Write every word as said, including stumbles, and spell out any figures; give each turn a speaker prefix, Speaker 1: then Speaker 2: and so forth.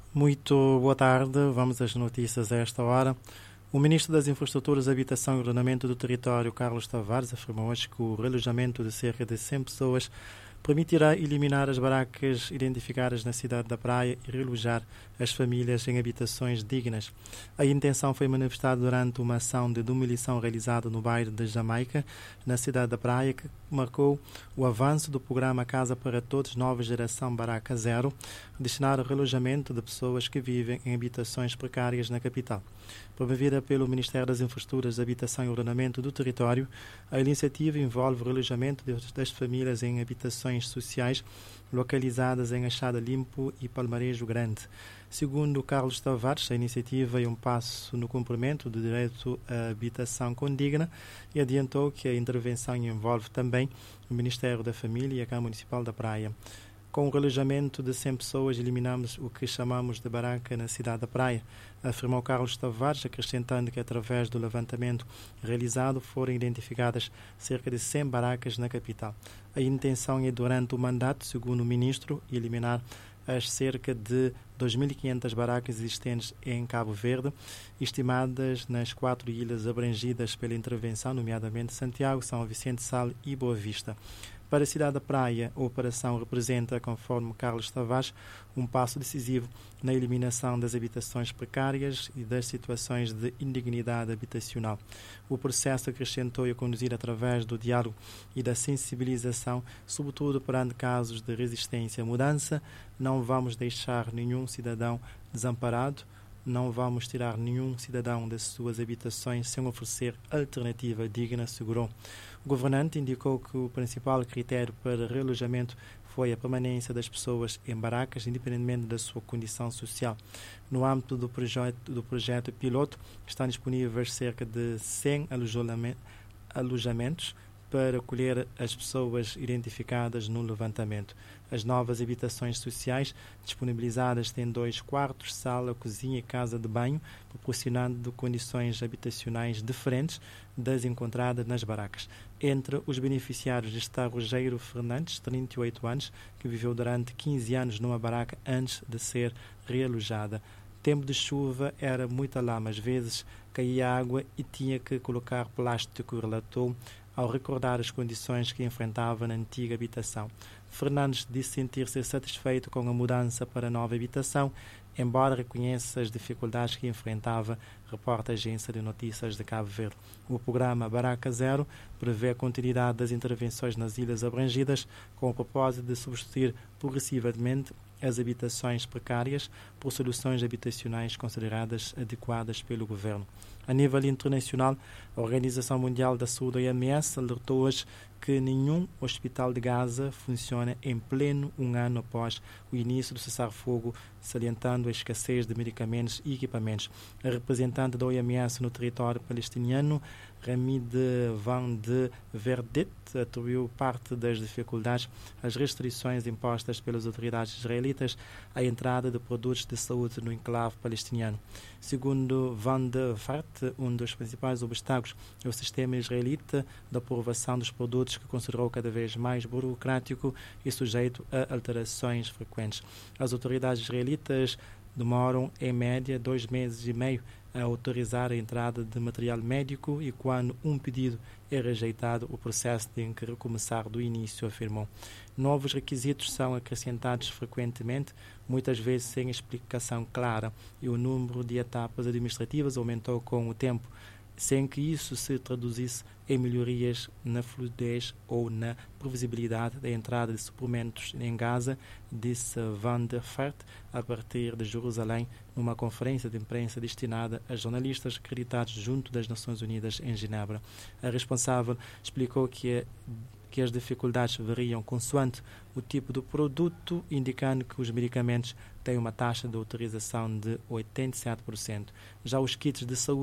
Speaker 1: Muito boa tarde, vamos às notícias a esta hora. O Ministro das Infraestruturas, Habitação e Ordenamento do Território, Carlos Tavares, afirmou hoje que o relojamento de cerca de cem pessoas permitirá eliminar as barracas identificadas na cidade da Praia e relojar as famílias em habitações dignas. A intenção foi manifestada durante uma ação de demolição realizada no bairro de Jamaica, na cidade da Praia, que marcou o avanço do programa Casa para Todos, Nova Geração Barraca Zero, destinado ao relojamento de pessoas que vivem em habitações precárias na capital. Promovida pelo Ministério das Infraestruturas, Habitação e Ordenamento do Território, a iniciativa envolve o relojamento das famílias em habitações sociais localizadas em Achada Limpo e Palmarejo Grande. Segundo Carlos Tavares, a iniciativa é um passo no cumprimento do direito à habitação condigna e adiantou que a intervenção envolve também o Ministério da Família e a Câmara Municipal da Praia. Com o relojamento de cem pessoas, eliminamos o que chamamos de barraca na cidade da Praia, afirmou Carlos Tavares, acrescentando que através do levantamento realizado foram identificadas cerca de cem barracas na capital. A intenção é, durante o mandato, segundo o ministro, eliminar as cerca de dois mil e quinhentas barracas existentes em Cabo Verde, estimadas nas quatro ilhas abrangidas pela intervenção, nomeadamente Santiago, São Vicente Sal e Boa Vista. Para a cidade da Praia, a operação representa, conforme Carlos Tavares, um passo decisivo na eliminação das habitações precárias e das situações de indignidade habitacional. O processo, acrescentou, é conduzido através do diálogo e da sensibilização, sobretudo perante casos de resistência à mudança. Não vamos deixar nenhum cidadão desamparado, não vamos tirar nenhum cidadão das suas habitações sem oferecer alternativa digna, assegurou. O governante indicou que o principal critério para relojamento foi a permanência das pessoas em barracas, independentemente da sua condição social. No âmbito do projeto, do projeto piloto, estão disponíveis cerca de cem alojamentos para acolher as pessoas identificadas no levantamento. As novas habitações sociais disponibilizadas têm dois quartos, sala, cozinha e casa de banho, proporcionando condições habitacionais diferentes das encontradas nas barracas. Entre os beneficiários está Rogério Fernandes, trinta e oito anos, que viveu durante quinze anos numa barraca antes de ser realojada. Tempo de chuva era muita lama, às vezes caía água e tinha que colocar plástico, relatou, ao recordar as condições que enfrentava na antiga habitação. Fernandes disse sentir-se satisfeito com a mudança para a nova habitação, embora reconheça as dificuldades que enfrentava, reporta a Agência de Notícias de Cabo Verde. O programa Barraca Zero prevê a continuidade das intervenções nas ilhas abrangidas, com o propósito de substituir progressivamente as habitações precárias por soluções habitacionais consideradas adequadas pelo governo. A nível internacional, a Organização Mundial da Saúde, O M S, alertou hoje que nenhum hospital de Gaza funciona em pleno um ano após o início do cessar-fogo, salientando a escassez de medicamentos e equipamentos. A representante da O M S no território palestiniano, Ramid Van de Verdet, atribuiu parte das dificuldades às restrições impostas pelas autoridades israelitas à entrada de produtos de saúde no enclave palestiniano. Segundo Van de Verdet, um dos principais obstáculos é o sistema israelita de aprovação dos produtos, que considerou cada vez mais burocrático e sujeito a alterações frequentes. As autoridades israelitas demoram, em média, dois meses e meio a autorizar a entrada de material médico e, quando um pedido é rejeitado, o processo tem que recomeçar do início, afirmou. Novos requisitos são acrescentados frequentemente, muitas vezes sem explicação clara, e o número de etapas administrativas aumentou com o tempo, sem que isso se traduzisse em melhorias na fluidez ou na previsibilidade da entrada de suprimentos em Gaza, disse Van der Fert a partir de Jerusalém, numa conferência de imprensa destinada a jornalistas acreditados junto das Nações Unidas em Genebra. A responsável explicou que que as dificuldades variam consoante o tipo de produto, indicando que os medicamentos têm uma taxa de autorização de oitenta e sete por cento. Já os kits de saúde